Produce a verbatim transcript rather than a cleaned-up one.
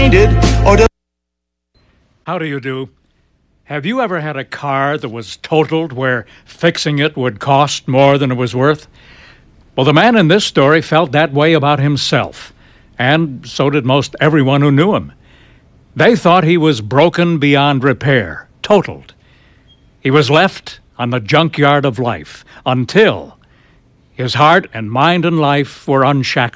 painted, or does... How do you do? Have you ever had a car that was totaled where fixing it would cost more than it was worth? Well, the man in this story felt that way about himself, and so did most everyone who knew him. They thought he was broken beyond repair, totaled. He was left on the junkyard of life until his heart and mind and life were unshackled.